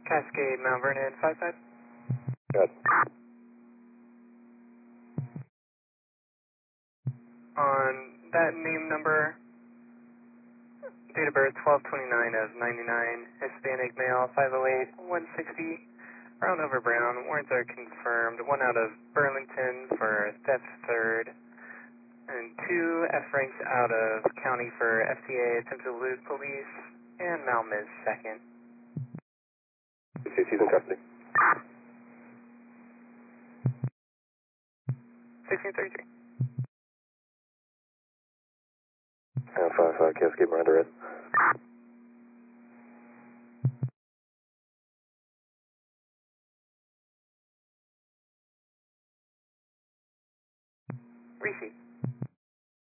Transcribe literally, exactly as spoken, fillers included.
Cascade, Mount Vernon, five five. Good. On that name number, date of birth twelve twenty-nine of ninety-nine, Hispanic male, five oh eight, one sixty, brown over brown. Warrants are confirmed. One out of Burlington for theft third, and two F ranks out of county for F T A, attempted elude police, and Malmiz second. C C's in custody. sixteen thirty-three. And five five, Cascade, Miranda Red. Receipt.